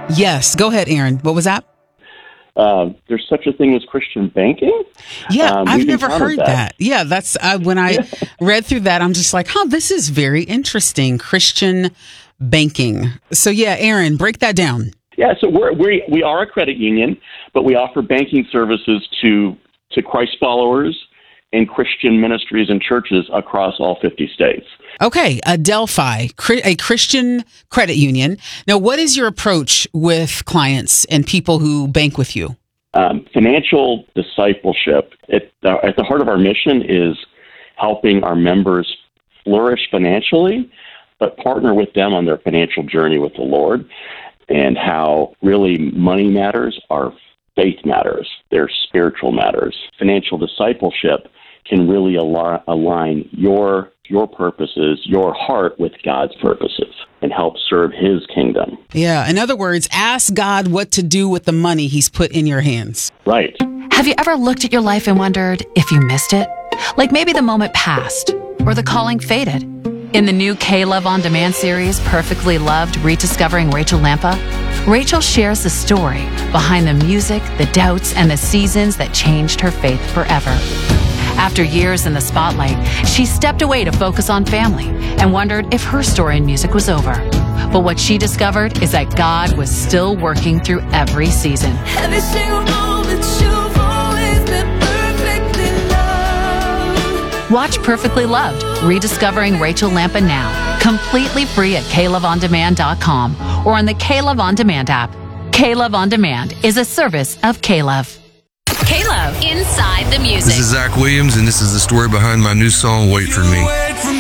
Yes. Go ahead, Aaron. What was that? There's such a thing as Christian banking. Yeah, I've never heard that. Yeah, that's when I read through that, I'm just like, this is very interesting. Christian banking. So yeah, Aaron, break that down. Yeah, so we are a credit union, but we offer banking services to Christ followers and Christian ministries and churches across all 50 states. Okay, Adelphi, a Christian credit union. Now, what is your approach with clients and people who bank with you? Financial discipleship. At the heart of our mission is helping our members flourish financially, but partner with them on their financial journey with the Lord, and how really money matters, our faith matters, their spiritual matters. Financial discipleship can really align your purposes, your heart with God's purposes, and help serve His kingdom. Yeah, in other words, ask God what to do with the money He's put in your hands. Right. Have you ever looked at your life and wondered if you missed it? Like maybe the moment passed, or the calling faded. In the new K-Love On Demand series, Perfectly Loved, Rediscovering Rachel Lampa, Rachel shares the story behind the music, the doubts, and the seasons that changed her faith forever. After years in the spotlight, she stepped away to focus on family and wondered if her story in music was over. But what she discovered is that God was still working through every season. Every single moment you've always been perfectly loved. Watch Perfectly Loved, Rediscovering Rachel Lampa now, completely free at KLoveOnDemand.com or on the K-Love On Demand app. K-Love On Demand is a service of K-Love. K-Love, Inside the Music. This is Zach Williams, and this is the story behind my new song, Wait For Me.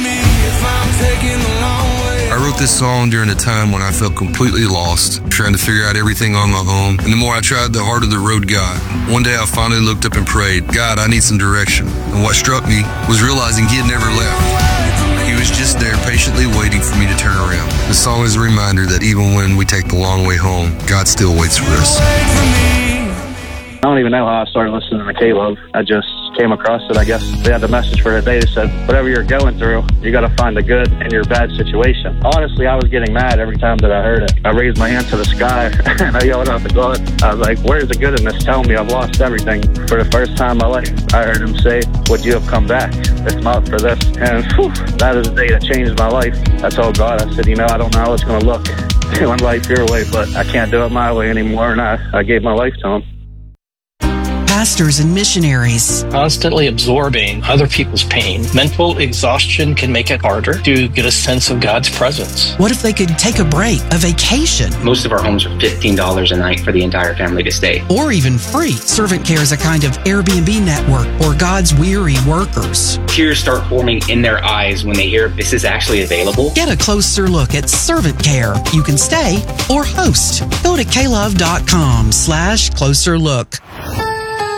I wrote this song during a time when I felt completely lost, trying to figure out everything on my own. And the more I tried, the harder the road got. One day I finally looked up and prayed, God, I need some direction. And what struck me was realizing He had never left. He was just there patiently waiting for me to turn around. The song is a reminder that even when we take the long way home, God still waits for us. I don't even know how I started listening to K-Love. I just came across it. I guess they had the message for the day that said, whatever you're going through, you got to find the good in your bad situation. Honestly, I was getting mad every time that I heard it. I raised my hand to the sky and I yelled out to God. I was like, where's the good in this? Tell me I've lost everything. For the first time in my life, I heard Him say, would you have come back if not for this? And that is the day that changed my life. I told God, I said, I don't know how it's going to look doing life your way, but I can't do it my way anymore. And I gave my life to Him. Pastors and missionaries. Constantly absorbing other people's pain. Mental exhaustion can make it harder to get a sense of God's presence. What if they could take a break, a vacation? Most of our homes are $15 a night for the entire family to stay. Or even free. Servant Care is a kind of Airbnb network for God's weary workers. Tears start forming in their eyes when they hear this is actually available. Get a closer look at Servant Care. You can stay or host. Go to klove.com/closer look.